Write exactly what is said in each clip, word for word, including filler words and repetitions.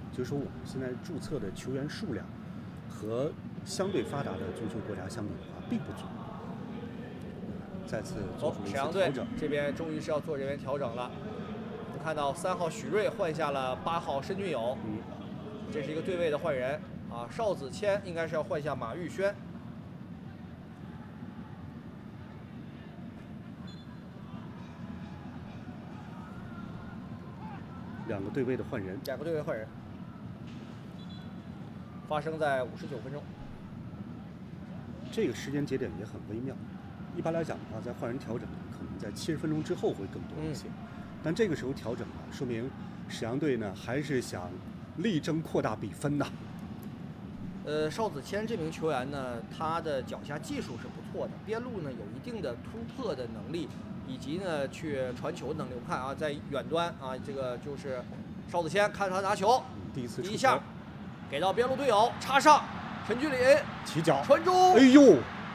就是说我们现在注册的球员数量和相对发达的足球国家相比的话，并不足。再次做出了一次调整。 这边终于是要做人员调整了。我们看到三号许睿换下了八号申俊友， 嗯， 这是一个对位的换人啊。邵子谦应该是要换下马玉轩。 两个对位的换人， 两个对位换人，发生在五十九分钟。 这个时间节点也很微妙。一般来讲的话，在换人调整可能在七十分钟之后会更多一些，嗯、但这个时候调整呢，说明沈阳队呢还是想力争扩大比分呐。 呃，邵子谦这名球员呢，他的脚下技术是不错的，边路呢有一定的突破的能力，以及呢去传球能力。我们看啊，在远端啊，这个就是邵子谦，看他拿球， 嗯、第一次第一下给到边路队友，插上陈俊霖起脚传中， 哎呦！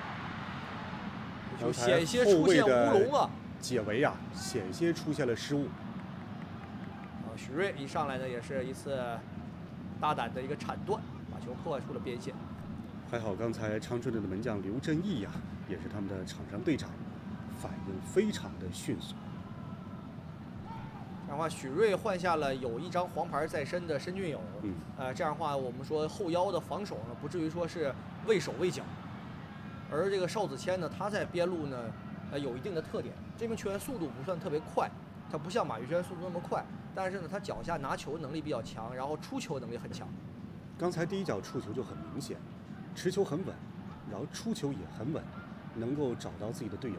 就险些出现乌龙啊！ 解围啊，险些出现了失误。 啊，许睿一上来呢，也是一次大胆的一个铲断，把球破坏出了边线。 还好刚才长春队的门将刘振义呀、啊，也是他们的场上队长，反应非常的迅速。 这样的话，许睿换下了有一张黄牌在身的申俊友。 嗯。 呃，这样的话，我们说后腰的防守呢，不至于说是畏手畏脚。而这个邵子谦呢，他在边路呢，呃，有一定的特点。这名球员速度不算特别快，他不像马玉轩速度那么快，但是呢，他脚下拿球能力比较强，然后出球能力很强。 刚才第一脚触球就很明显，持球很稳，然后出球也很稳，能够找到自己的队友。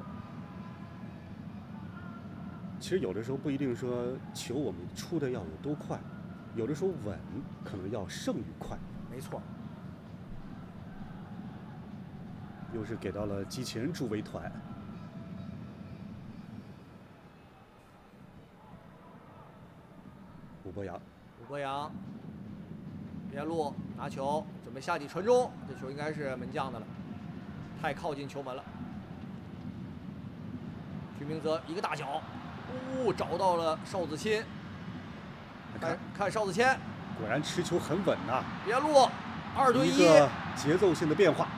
其实有的时候不一定说球我们出的要有多快，有的时候稳可能要胜于快。 没错。 又是给到了机器人助威团。武博洋， 武博洋边路拿球，准备下底传中，这球应该是门将的了，太靠近球门了。徐明泽一个大脚，哦，找到了邵子谦。看看邵子谦， 果然持球很稳呐、啊。 边路二对一， 一个节奏性的变化。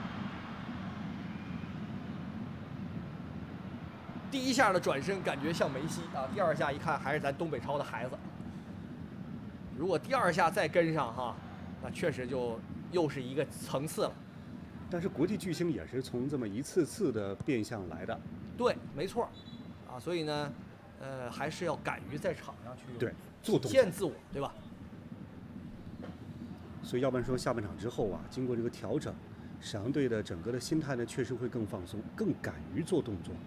第一下的转身感觉像梅西啊，第二下一看还是咱东北超的孩子。如果第二下再跟上哈，那确实就又是一个层次了。 但是国际巨星也是从这么一次次的变相来的。 对，没错，啊，所以呢，呃，还是要敢于在场上去对做体现自我，对吧？ 所以要不然说下半场之后啊，经过这个调整，沈阳队的整个的心态呢，确实会更放松，更敢于做动作。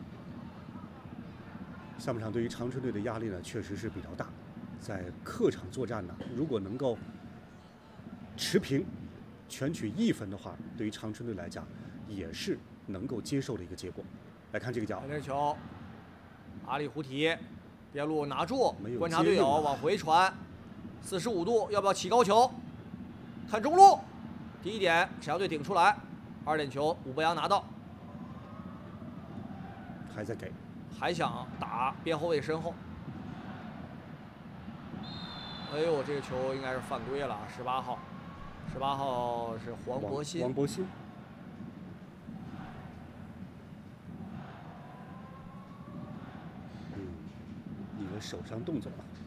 下半场对于长春队的压力呢，确实是比较大。在客场作战呢，如果能够持平、全取一分的话，对于长春队来讲，也是能够接受的一个结果。来看这个脚， 这球，阿里胡提边路拿住，观察队队友往回传，四十五度，要不要起高球？看中路，第一点，沈阳队顶出来，二点球，武博洋拿到， 还在给。 还想打边后卫身后，哎呦，这个球应该是犯规了，十八号，十八号是黄博鑫。 黄博鑫。嗯，一个手上动作啊。